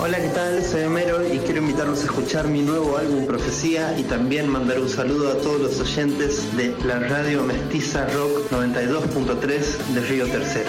Hola, ¿qué tal? Soy Homero y quiero invitarlos a escuchar mi nuevo álbum Profecía y también mandar un saludo a todos los oyentes de la radio Mestiza Rock 92.3 de Río Tercero.